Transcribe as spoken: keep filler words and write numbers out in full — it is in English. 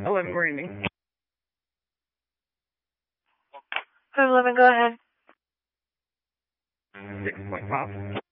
eleven Branding. five eleven, go ahead. six point five.